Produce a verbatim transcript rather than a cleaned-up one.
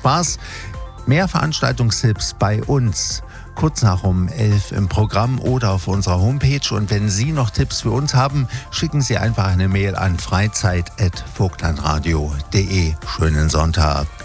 Spaß. Mehr Veranstaltungstipps bei uns kurz nach um elf im Programm oder auf unserer Homepage. Und wenn Sie noch Tipps für uns haben, schicken Sie einfach eine Mail an freizeit at vogtlandradio punkt de. Schönen Sonntag.